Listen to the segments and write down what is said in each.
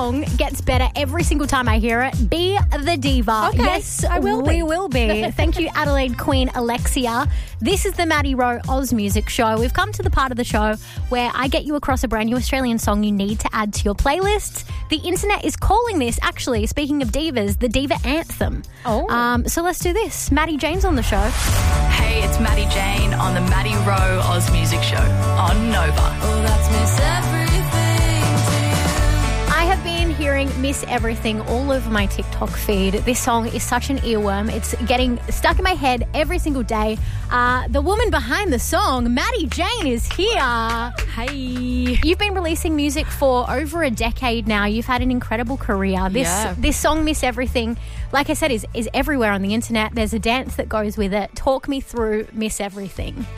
song gets better every single time I hear it. Be the diva. Okay, Yes, I will be. we will be. Thank you, Adelaide Queen Alexia. This is the Maddie Rowe Oz Music Show. We've come to the part of the show where I get you across a brand new Australian song you need to add to your playlists. The internet is calling this, actually, speaking of divas, the Diva Anthem. Oh. So let's do this. Maddie Jane's on the show. Hey, it's Maddie Jane on the Maddie Rowe Oz Music Show on Nova. Oh, that's Miss Everything to you. I have been hearing Miss Everything all over my TikTok feed. This song is such an earworm. It's getting stuck in my head every single day. The woman behind the song, Maddie Jane, is here. Hey. You've been releasing music for over a decade now. You've had an incredible career. This song, Miss Everything, like I said, is everywhere on the internet. There's a dance that goes with it. Talk me through Miss Everything.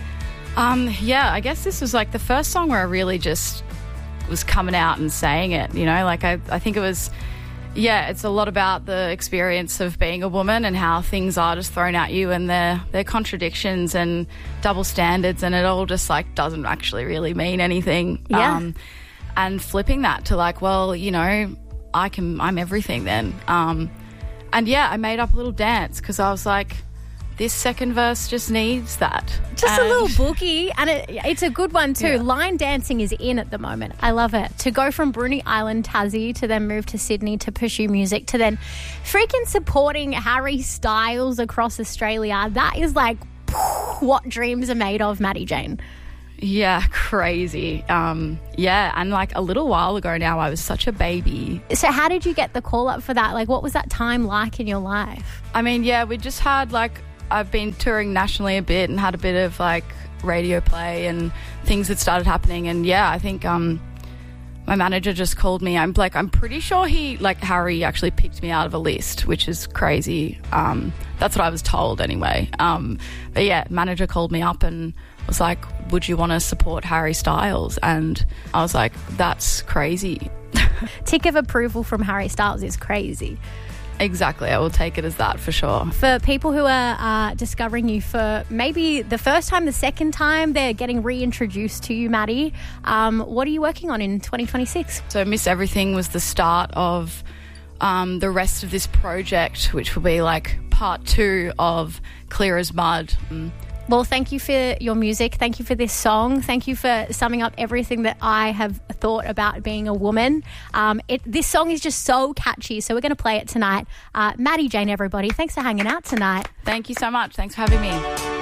I guess this was like the first song where I really just was coming out and saying it, you know, like I think it was, it's a lot about the experience of being a woman and how things are just thrown at you and their contradictions and double standards, and it all just like doesn't actually really mean anything. Yeah. And flipping that to like, well, you know, I'm everything then. I made up a little dance because I was like, this second verse just needs that. Just a little boogie, and it's a good one too. Yeah. Line dancing is in at the moment. I love it. To go from Bruny Island, Tassie, to then move to Sydney to pursue music, to then freaking supporting Harry Styles across Australia. That is like what dreams are made of, Maddie Jane. Yeah, crazy. And like a little while ago now, I was such a baby. So how did you get the call up for that? Like, what was that time like in your life? I mean, we just had like, I've been touring nationally a bit and had a bit of like radio play and things that started happening. And I think my manager just called me. I'm pretty sure Harry actually picked me out of a list, which is crazy. That's what I was told anyway. Manager called me up and was like, would you want to support Harry Styles? And I was like, that's crazy. Tick of approval from Harry Styles is crazy. Exactly. I will take it as that for sure. For people who are discovering you for maybe the first time, the second time, they're getting reintroduced to you, Maddie. What are you working on in 2026? So Miss Everything was the start of the rest of this project, which will be like part 2 of Clear as Mud. Well, thank you for your music. Thank you for this song. Thank you for summing up everything that I have thought about being a woman. This song is just so catchy, so we're going to play it tonight. Maddie Jane, everybody, thanks for hanging out tonight. Thank you so much. Thanks for having me.